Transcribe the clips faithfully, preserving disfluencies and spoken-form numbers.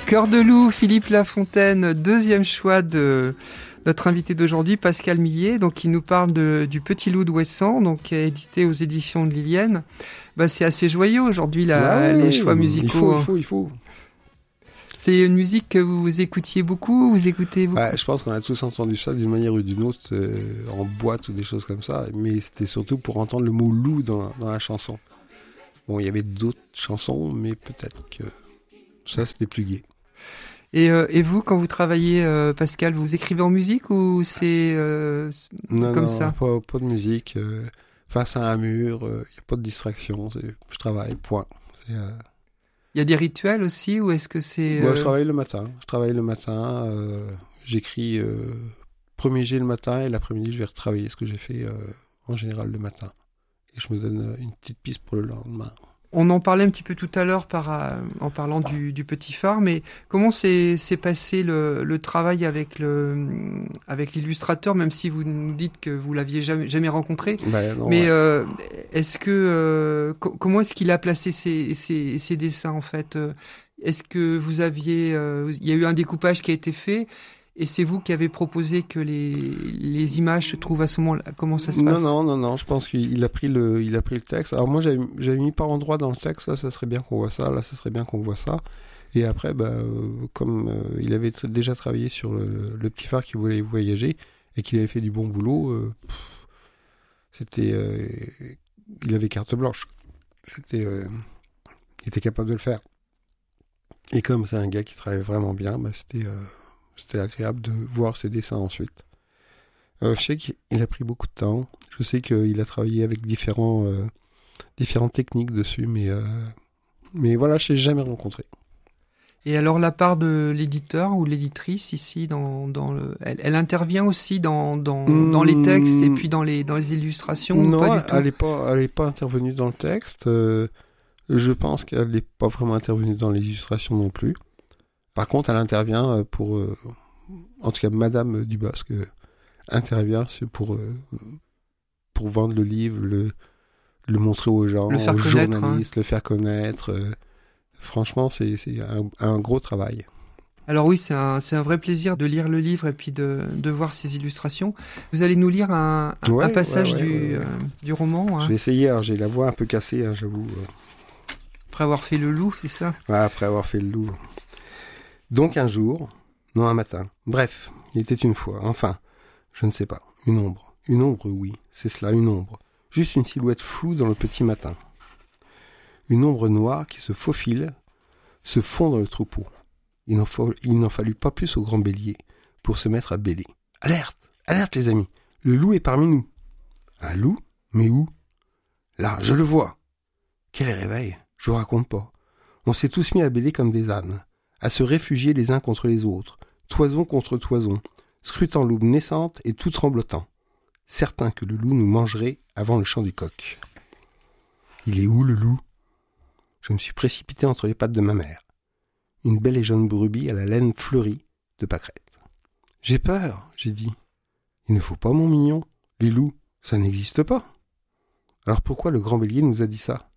Cœur de loup, Philippe Lafontaine, deuxième choix de notre invité d'aujourd'hui, Pascal Millet, donc qui nous parle de, du Petit Loup d'Ouessant, donc qui est édité aux éditions de Lilienne. Bah, c'est assez joyeux aujourd'hui là, ouais, les ouais, choix musicaux. Il faut, il faut, il faut. C'est une musique que vous écoutiez beaucoup, vous écoutez beaucoup. Ouais, je pense qu'on a tous entendu ça d'une manière ou d'une autre, euh, en boîte ou des choses comme ça, mais c'était surtout pour entendre le mot loup dans la, dans la chanson. Bon, il y avait d'autres chansons, mais peut-être que ça c'était plus gai. Et, euh, et vous, quand vous travaillez, euh, Pascal, vous écrivez en musique ou c'est euh, non, comme non, ça? pas, pas de musique. Euh, face à un mur, il euh, n'y a pas de distraction. C'est, je travaille, point. Il euh... y a des rituels aussi ou est-ce que c'est... Moi, euh... je travaille le matin. Je travaille le matin. Euh, j'écris euh, premier jet le matin et l'après-midi, je vais retravailler ce que j'ai fait euh, en général le matin. Et je me donne une petite piste pour le lendemain. On en parlait un petit peu tout à l'heure par, euh, en parlant du, du Petit Phare, mais comment s'est, s'est passé le, le travail avec, le, avec l'illustrateur, même si vous nous dites que vous l'aviez jamais, jamais rencontré. Ben non, mais ouais. euh, est-ce que euh, co- comment est-ce qu'il a placé ses, ses, ses dessins en fait? Est-ce que vous aviez, euh, il y a eu un découpage qui a été fait? Et c'est vous qui avez proposé que les, les images se trouvent à ce moment-là. Comment ça se passe? Non, non, non, non. Je pense qu'il a pris le, il a pris le texte. Alors moi, j'avais, j'avais mis par endroit dans le texte. Là, ça serait bien qu'on voit ça. Là, ça serait bien qu'on voit ça. Et après, bah, euh, comme euh, il avait t- déjà travaillé sur le, le Petit Phare qui voulait voyager et qu'il avait fait du bon boulot, euh, pff, c'était, euh, il avait carte blanche. C'était, euh, il était capable de le faire. Et comme c'est un gars qui travaille vraiment bien, bah, c'était. Euh, C'était agréable de voir ses dessins ensuite. Euh, je sais qu'il a pris beaucoup de temps. Je sais qu'il a travaillé avec différents, euh, différentes techniques dessus, mais, euh, mais voilà, je ne l'ai jamais rencontré. Et alors la part de l'éditeur ou l'éditrice ici, dans, dans le, elle, elle intervient aussi dans, dans, mmh, dans les textes et puis dans les, dans les illustrations? Non, ou pas du tout? elle n'est pas, elle est pas intervenue dans le texte. Euh, je pense qu'elle n'est pas vraiment intervenue dans les illustrations non plus. Par contre, elle intervient pour, euh, en tout cas, Madame Dubosc euh, intervient pour, euh, pour vendre le livre, le, le montrer aux gens, le faire aux connaître, journalistes, hein. le faire connaître. Euh, franchement, c'est, c'est un, un gros travail. Alors oui, c'est un, c'est un vrai plaisir de lire le livre et puis de, de voir ses illustrations. Vous allez nous lire un, un, ouais, un passage ouais, ouais, du, ouais, ouais. Euh, du roman. Hein. Je vais essayer, alors j'ai la voix un peu cassée, hein, j'avoue. Après avoir fait le loup, c'est ça? Ouais, après avoir fait le loup. Donc un jour, non un matin, bref, il était une fois, enfin, je ne sais pas, une ombre. Une ombre, oui, c'est cela, une ombre. Juste une silhouette floue dans le petit matin. Une ombre noire qui se faufile, se fond dans le troupeau. Il n'en, fa- il n'en fallut pas plus au grand bélier pour se mettre à bêler. Alerte, alerte les amis, le loup est parmi nous. Un loup? Mais où? Là, je le vois. Quel réveil, je vous raconte pas. On s'est tous mis à bêler comme des ânes, à se réfugier les uns contre les autres, toison contre toison, scrutant l'aube naissante et tout tremblotant, certain que le loup nous mangerait avant le chant du coq. Il est où le loup? Je me suis précipité entre les pattes de ma mère. Une belle et jeune brebis à la laine fleurie de pâquerette. J'ai peur, j'ai dit. Il ne faut pas, mon mignon. Les loups, ça n'existe pas. Alors pourquoi le grand bélier nous a dit ça?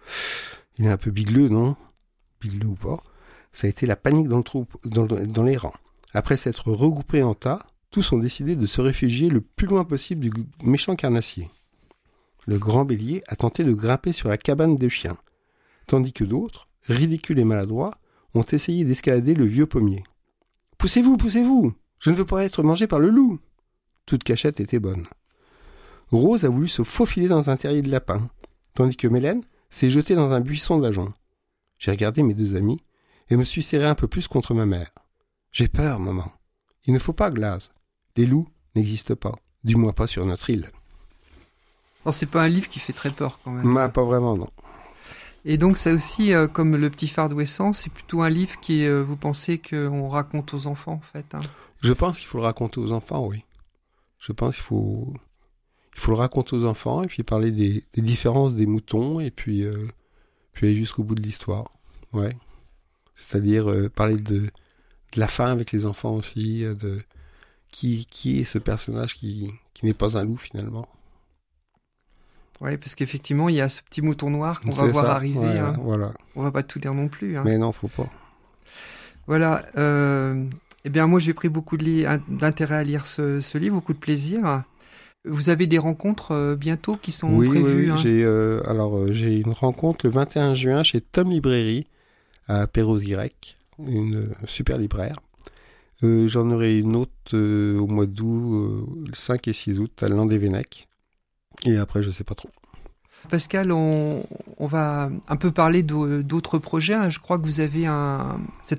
Il est un peu bigleux, non? Bigleux ou pas? Ça a été la panique dans, le troupe, dans, dans les rangs. Après s'être regroupés en tas, tous ont décidé de se réfugier le plus loin possible du méchant carnassier. Le grand bélier a tenté de grimper sur la cabane des chiens, tandis que d'autres, ridicules et maladroits, ont essayé d'escalader le vieux pommier. « Poussez-vous, poussez-vous! Je ne veux pas être mangé par le loup !» Toute cachette était bonne. Rose a voulu se faufiler dans un terrier de lapin, tandis que Mélène s'est jetée dans un buisson d'ajoncs. J'ai regardé mes deux amis et me suis serré un peu plus contre ma mère. « J'ai peur, maman. Il ne faut pas, Glace. Les loups n'existent pas, du moins pas sur notre île. » Alors, c'est pas un livre qui fait très peur quand même. Bah, pas vraiment, non. Et donc ça aussi, euh, comme Le Petit Phare d'Ouessant, c'est plutôt un livre qui, euh, vous pensez qu'on raconte aux enfants en fait, hein? Je pense qu'il faut le raconter aux enfants, oui. Je pense qu'il faut, il faut le raconter aux enfants et puis parler des, des différences des moutons et puis, euh, puis aller jusqu'au bout de l'histoire. Ouais. C'est-à-dire euh, parler de, de la fin avec les enfants aussi, de qui, qui est ce personnage qui, qui n'est pas un loup finalement. Oui, parce qu'effectivement, il y a ce petit mouton noir qu'on C'est va voir ça, arriver. ouais, Hein. Voilà. On va pas tout dire non plus. Hein. Mais non, faut pas. Voilà. Euh, eh bien, moi, j'ai pris beaucoup de li- d'intérêt à lire ce, ce livre, beaucoup de plaisir. Vous avez des rencontres euh, bientôt qui sont Oui, oui, prévues, oui. hein. J'ai, euh, alors, euh, j'ai une rencontre le vingt et un juin chez Tom Librairie à Perros-Guirec, une euh, super libraire. Euh, j'en aurai une autre euh, au mois d'août, euh, le cinq et six août, à Landévennec. Et après, je sais pas trop. Pascal, on, on va un peu parler d'au- d'autres projets, hein. Je crois que vous avez un, cette